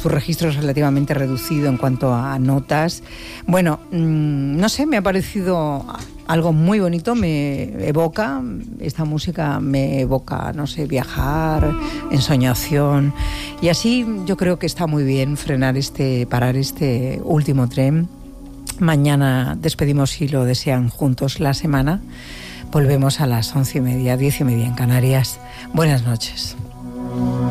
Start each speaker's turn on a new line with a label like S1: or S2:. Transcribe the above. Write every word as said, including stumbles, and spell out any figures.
S1: tu registro es relativamente reducido en cuanto a notas. Bueno, mmm, no sé, me ha parecido algo muy bonito, me evoca, esta música me evoca, no sé, viajar, ensoñación, y así yo creo que está muy bien frenar este, parar este último tren. Mañana despedimos, si lo desean, juntos la semana. Volvemos a las once y media, diez y media en Canarias. Buenas noches.